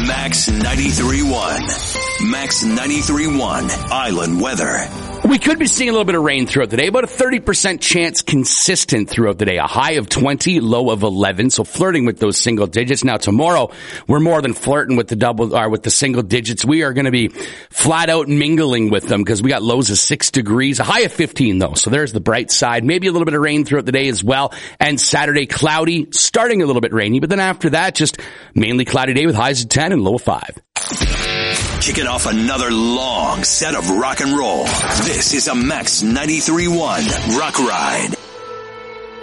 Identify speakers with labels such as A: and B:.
A: Max 93.1. Max 93.1 Island Weather.
B: We could be seeing a little bit of rain throughout the day, about a 30% chance consistent throughout the day. A high of 20, low of 11, so flirting with those single digits. Now tomorrow, we're more than flirting with the single digits. We are going to be flat out mingling with them because we got lows of 6 degrees, a high of 15 though. So there's the bright side. Maybe a little bit of rain throughout the day as well. And Saturday, cloudy, starting a little bit rainy, but then after that, just mainly cloudy day with highs of 10 and low of 5.
A: Kicking off another long set of rock and roll. This is a Max 93.1 Rock Ride.